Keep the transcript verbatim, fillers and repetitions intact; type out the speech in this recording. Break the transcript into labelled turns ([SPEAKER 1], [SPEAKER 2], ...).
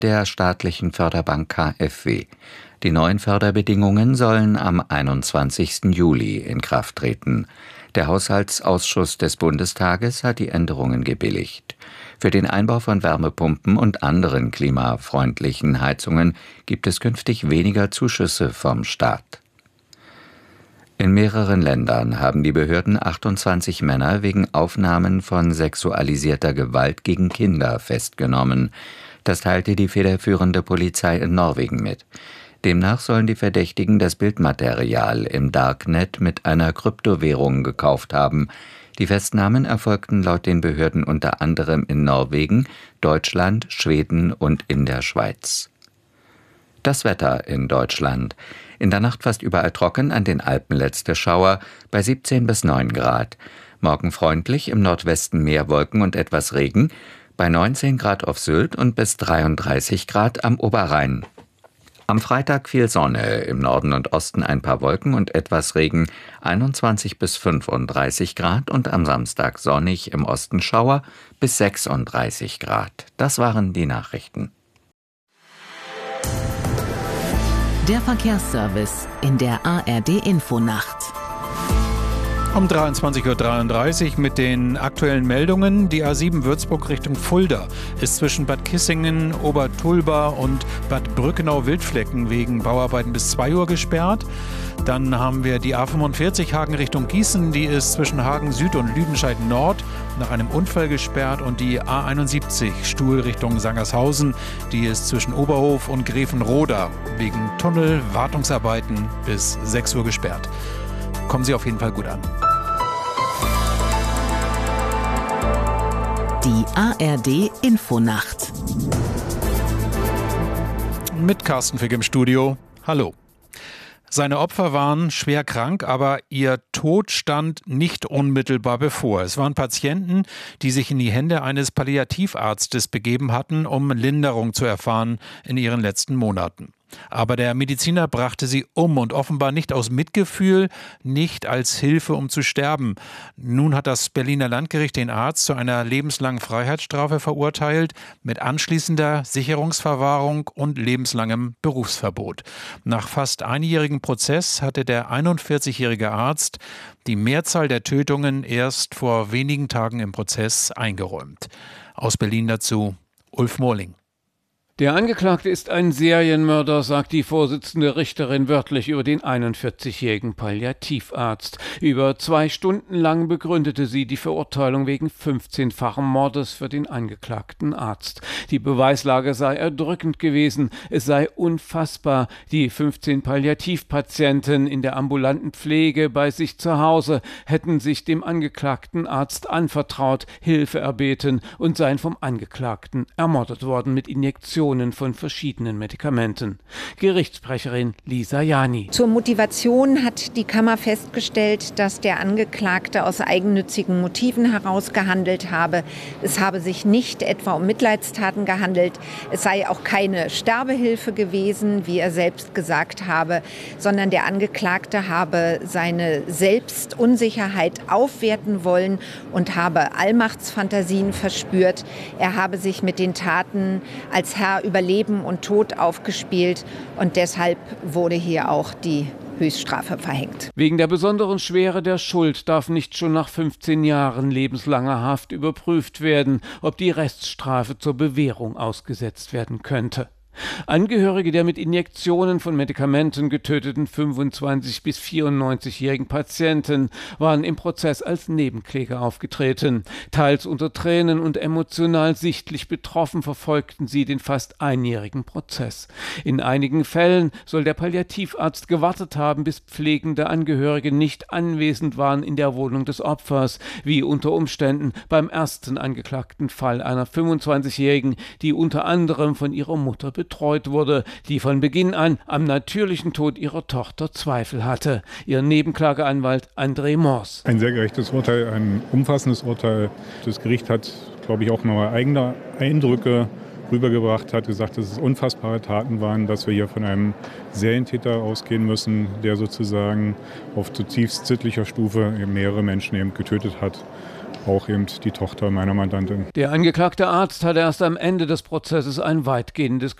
[SPEAKER 1] der staatlichen Förderbank K f W. Die neuen Förderbedingungen sollen am einundzwanzigsten Juli in Kraft treten. Der Haushaltsausschuss des Bundestages hat die Änderungen gebilligt. Für den Einbau von Wärmepumpen und anderen klimafreundlichen Heizungen gibt es künftig weniger Zuschüsse vom Staat. In mehreren Ländern haben die Behörden achtundzwanzig Männer wegen Aufnahmen von sexualisierter Gewalt gegen Kinder festgenommen. Das teilte die federführende Polizei in Norwegen mit. Demnach sollen die Verdächtigen das Bildmaterial im Darknet mit einer Kryptowährung gekauft haben. Die Festnahmen erfolgten laut den Behörden unter anderem in Norwegen, Deutschland, Schweden und in der Schweiz. Das Wetter in Deutschland. In der Nacht fast überall trocken, an den Alpen letzte Schauer bei siebzehn bis neun Grad. Morgen freundlich, im Nordwesten mehr Wolken und etwas Regen, bei neunzehn Grad auf Sylt und bis dreiunddreißig Grad am Oberrhein. Am Freitag viel Sonne, im Norden und Osten ein paar Wolken und etwas Regen, einundzwanzig bis fünfunddreißig Grad, und am Samstag sonnig, im Osten Schauer bis sechsunddreißig Grad. Das waren die Nachrichten.
[SPEAKER 2] Der Verkehrsservice in der A R D-Infonacht.
[SPEAKER 3] Um dreiundzwanzig Uhr dreiunddreißig mit den aktuellen Meldungen. Die A sieben Würzburg Richtung Fulda ist zwischen Bad Kissingen, Obertulba und Bad Brückenau-Wildflecken wegen Bauarbeiten bis zwei Uhr gesperrt. Dann haben wir die A fünfundvierzig Hagen Richtung Gießen, die ist zwischen Hagen Süd und Lüdenscheid Nord nach einem Unfall gesperrt, und die A einundsiebzig Stuhl Richtung Sangershausen, die ist zwischen Oberhof und Grevenroda wegen Tunnel-Wartungsarbeiten bis sechs Uhr gesperrt. Kommen Sie auf jeden Fall gut an.
[SPEAKER 2] Die A R D-Infonacht.
[SPEAKER 3] Mit Carsten Fick im Studio. Hallo. Seine Opfer waren schwer krank, aber ihr Tod stand nicht unmittelbar bevor. Es waren Patienten, die sich in die Hände eines Palliativarztes begeben hatten, um Linderung zu erfahren in ihren letzten Monaten. Aber der Mediziner brachte sie um, und offenbar nicht aus Mitgefühl, nicht als Hilfe, um zu sterben. Nun hat das Berliner Landgericht den Arzt zu einer lebenslangen Freiheitsstrafe verurteilt, mit anschließender Sicherungsverwahrung und lebenslangem Berufsverbot. Nach fast einjährigem Prozess hatte der einundvierzigjährige Arzt die Mehrzahl der Tötungen erst vor wenigen Tagen im Prozess eingeräumt. Aus Berlin dazu Ulf Morling.
[SPEAKER 4] Der Angeklagte ist ein Serienmörder, sagt die Vorsitzende Richterin wörtlich über den einundvierzigjährigen Palliativarzt. Über zwei Stunden lang begründete sie die Verurteilung wegen fünfzehnfachen Mordes für den angeklagten Arzt. Die Beweislage sei erdrückend gewesen, es sei unfassbar. Die fünfzehn Palliativpatienten in der ambulanten Pflege bei sich zu Hause hätten sich dem angeklagten Arzt anvertraut, Hilfe erbeten und seien vom Angeklagten ermordet worden mit Injektionen von verschiedenen Medikamenten. Gerichtssprecherin Lisa Jani.
[SPEAKER 5] Zur Motivation hat die Kammer festgestellt, dass der Angeklagte aus eigennützigen Motiven heraus gehandelt habe. Es habe sich nicht etwa um Mitleidstaten gehandelt. Es sei auch keine Sterbehilfe gewesen, wie er selbst gesagt habe, sondern der Angeklagte habe seine Selbstunsicherheit aufwerten wollen und habe Allmachtsfantasien verspürt. Er habe sich mit den Taten als Herr über Leben und Tod aufgespielt, und deshalb wurde hier auch die Höchststrafe verhängt.
[SPEAKER 4] Wegen der besonderen Schwere der Schuld darf nicht schon nach fünfzehn Jahren lebenslanger Haft überprüft werden, ob die Reststrafe zur Bewährung ausgesetzt werden könnte. Angehörige der mit Injektionen von Medikamenten getöteten fünfundzwanzig- bis vierundneunzigjährigen Patienten waren im Prozess als Nebenkläger aufgetreten. Teils unter Tränen und emotional sichtlich betroffen verfolgten sie den fast einjährigen Prozess. In einigen Fällen soll der Palliativarzt gewartet haben, bis pflegende Angehörige nicht anwesend waren in der Wohnung des Opfers, wie unter Umständen beim ersten angeklagten Fall einer fünfundzwanzigjährigen, die unter anderem von ihrer Mutter betreut wurde, die von Beginn an am natürlichen Tod ihrer Tochter Zweifel hatte. Ihr Nebenklageanwalt André Mors.
[SPEAKER 6] Ein sehr gerechtes Urteil, ein umfassendes Urteil. Das Gericht hat, glaube ich, auch nochmal eigene Eindrücke rübergebracht, hat gesagt, dass es unfassbare Taten waren, dass wir hier von einem Serientäter ausgehen müssen, der sozusagen auf zutiefst sittlicher Stufe mehrere Menschen eben getötet hat. auch eben die Tochter meiner Mandantin.
[SPEAKER 4] Der angeklagte Arzt hatte erst am Ende des Prozesses ein weitgehendes